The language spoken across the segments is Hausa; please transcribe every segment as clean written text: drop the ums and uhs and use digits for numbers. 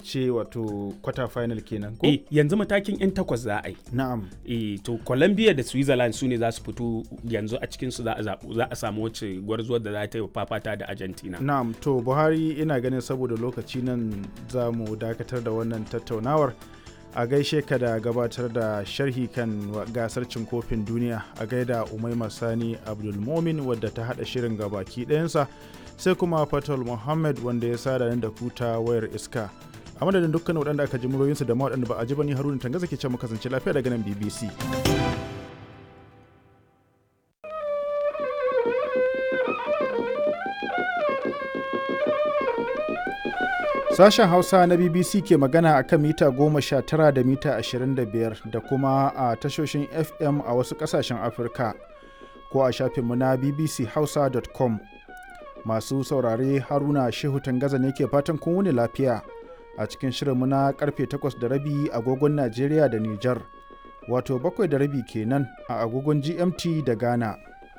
ce wato quarter final kenan ko? Yanzu matakin 'yan takwas za a yi. Na'am. To Colombia da Switzerland su ne za su fito yanzu a cikinsu za a samu wacce gwarzuwar da za ta yi fafata da Argentina. Na'am, to Buhari ina ganin saboda lokaci nan za mu dakatar da wannan tattaunawar. A gaishe ka da gabatar da sharhi kan gasar cin kofin duniya, a gaida Umaima Sani Abdulmomin wadda ta hada shirin gabaki ɗayansa, sai kuma Fatal Muhammad wanda ya sada da kuta wayar iska. A madadin dukkan waɗanda aka ji muryoyinsu da ma waɗanda ba a ji ba, ni Haruna Tangaza ke ce mu kasance lafiya daga nan BBC. Sashen Hausa na BBC ke magana a kan mita 19 da mita 25 da kuma a tashoshin FM a wasu ƙasashen Afirka ko a shafinmu na bbchausa.com. Masu saurare Haruna Shehu Tangaza ne ke fatan kun wuni lafiya a cikin shirinmu na karfe 8:30 agogon Najeriya da Nijar, wato 7:30 kenan a agogon GMT da Ghana.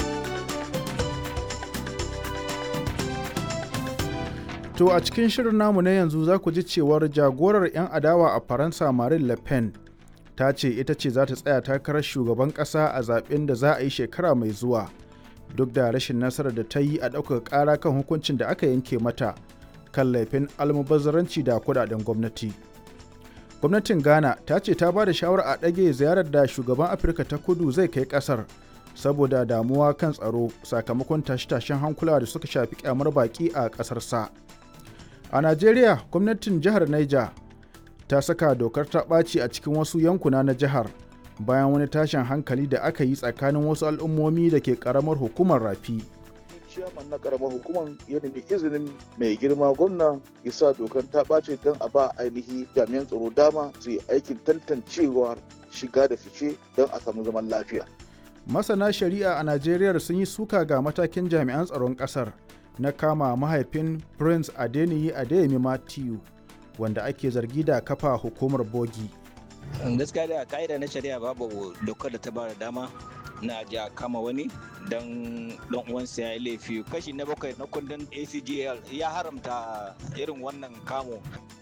To a cikin shirin namu na yanzu za ku ji cewar jagorar 'yan adawa a Faransa Marine Le Pen ta ce ita ce za ta tsaya takarar shugaban ƙasa a zaɓen da za a yi shekara mai zuwa, duk da rashin nasarar da ta yi a ɗaukaka ƙara kan hukuncin da aka yanke mata kan laifin almubazzaranci da kuɗaɗen gwamnati. Gwamnatin Ghana ta ce ta ba da shawarar a ɗage ziyarar da shugaban Afirka ta Kudu zai kai ƙasar saboda damuwa kan tsaro sakamakon tashe-tashen hankula da suka shafi kyamar baƙi a ƙasarsa. A Najeriya, gwamnatin jihar Niger ta saka dokar ta ɓaci a cikin wasu yankuna na jihar bayan wani tashin hankali da aka yi tsakanin wasu al'ummomi da ke ƙaramar hukumar Rafi. Ciyaman na ƙaramar hukumar ya nemi izinin mai girma gwamna ya sa dokar ta ɓaci don a ba ainihi jami'an tsaro dama su yi aikin tantancewar shiga da fice don a samu zaman lafiya. Masana shari'a a Najeriya sun yi suka ga matakin jami'an tsaron ƙasar na kama mahaifin Prince Adeniyi Adeyemi Matthew wanda ake zargi da kafa hukumar bogi. Gaskiya da ka'ida na shari'a babu dokar da ta ba da dama na ja kama wani don uwansa ya yi laifi. Kashi na 7 na kundin ACGL ya haramta irin wannan kamo.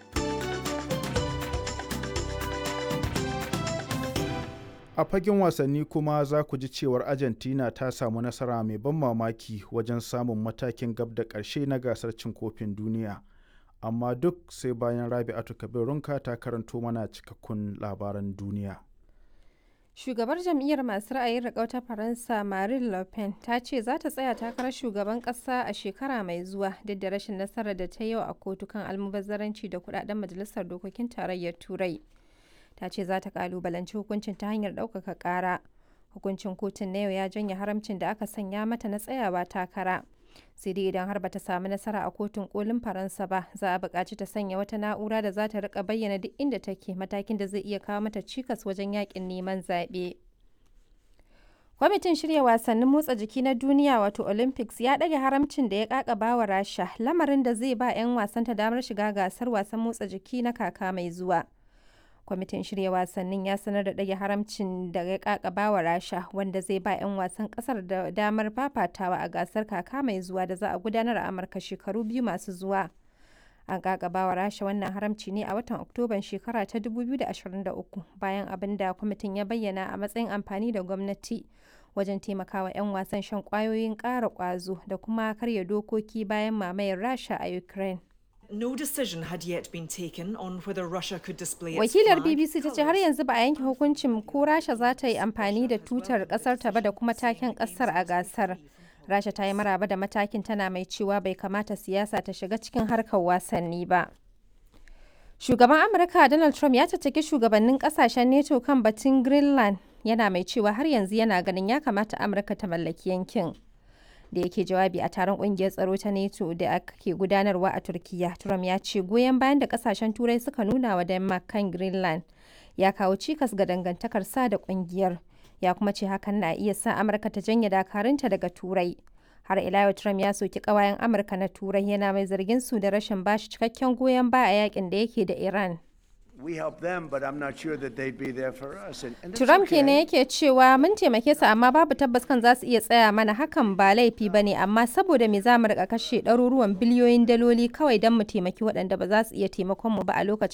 A fagen wasanni kuma za ku ji cewar Argentina ta samu nasara mai ban mamaki wajen samun matakin gab da ƙarshe na gasar cin kofin duniya. Amma duk sai bayan Rabi'atu Kabirunka ta karanto mana cikakkun labaran duniya. Shugabar jam'iyyar masu ra'ayin riƙau ta Faransa Marine Le Pen ta ce za ta tsaya takarar shugaban ƙasa a shekara mai zuwa duk da rashin nasarar da ta yi a kotu kan almubazzaranci da kuɗaɗen Majalisar Dokokin Tarayyar Turai. Ta ce za ta kalubalanci hukuncin ta hanyar ɗaukaka ƙara. Hukuncin kotun na yau ya janye haramcin da aka sanya mata na tsayawa takara. Sai dai idan har bata samu nasara a kotun kolin Faransa ba, za a buƙaci ta sanya wata na'ura da za ta rika bayyana duk inda take, matakin da zai iya kawo mata cikas wajen yakin neman zaɓe. Kwamitin shirya wasannin motsa jiki na duniya wato Olympics ya ɗage haramcin da ya ƙaƙaba wa Rasha, lamarin da zai ba 'yan wasanta damar shiga gasar wasan motsa jiki na kaka mai zuwa. Kwamitin shirya wasannin ya sanar da ɗage haramcin da ya ƙaƙaba wa Rasha, wanda zai ba 'yan wasan ƙasar da damar fafatawa a gasar kaka mai zuwa da za a gudanar a Amurka shekaru 2 masu zuwa. An ƙaƙaba wa Rasha wannan haramci ne a watan Oktoban shekara ta 2023 bayan abin da kwamitin ya bayyana a matsayin amfani da gwamnati wajen taimakawa 'yan wasan shan ƙwayoyin ƙara ƙwazo da kuma karya dokoki bayan mamayar Rasha a Ukraine. No decision had yet been taken on whether Russia could display its Wakilar flag, BBC ta ce har yanzu ba a yanke hukuncin ko Rasha za ta yi amfani da tutar kasar ta ba da kuma taken kasar a gasar. Rasha ta yi maraba da matakin, tana mai cewa bai kamata siyasa ta shiga cikin harkar wasanni ba. Shugaban Amurka Donald Trump ya tattaki shugabannin kasashen NATO kan batun Greenland, yana mai cewa har yanzu yana ganin ya kamata Amurka ta mallaki yankin. Da yake jawabi a taron kungiyar tsaro ta NATO da ake gudanarwa a Turkiya, Trump ya ce goyon bayan da kasashen Turai suka nuna wa Denmark kan Greenland ya kawo cikas ga dangantakar sa da kungiyar. Ya kuma ce hakan na iya sa Amurka ta janye dakarunta daga Turai. Har ila yau Trump ya soki kawayen Amurka na Turai, yana mai zargin su da rashin bashi cikakken goyon baya a yakin da yake da Iran. Trump kenan yake cewa mun taimake su amma babu tabbas kan za su iya tsaya mana, hakan ba laifi ba ne, amma saboda me za mu rika kashe ɗaruruwan biliyoyin daloli kawai don mu taimaki waɗanda ba za su iya taimakon mu ba a lokacin